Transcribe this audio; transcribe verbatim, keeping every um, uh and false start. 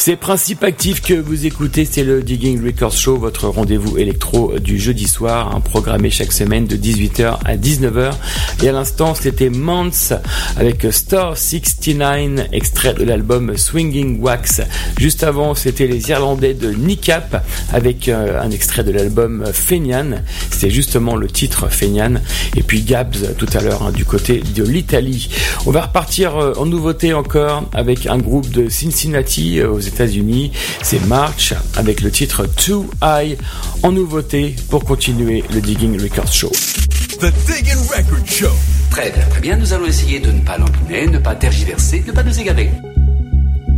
C'est Principe Actif que vous écoutez, c'est le Digging Records Show, votre rendez-vous électro du jeudi soir, hein, programmé chaque semaine de dix-huit heures à dix-neuf heures. Et à l'instant, c'était Mance avec Star soixante-neuf, extrait de l'album Swinging Wax. Juste avant, c'était les Irlandais de Nicap avec euh, un extrait de l'album Fenian. C'était justement le titre Fenian. Et puis Gabs tout à l'heure, hein, du côté de l'Italie. On va repartir euh, en nouveauté encore avec un groupe de Cincinnati euh, aux États-Unis. C'est March avec le titre Too High en nouveauté pour continuer le Digging Records Show. The Digging Records Show. Très bien, très bien. Nous allons essayer de ne pas l'empouiner, ne pas tergiverser, ne pas nous égarer.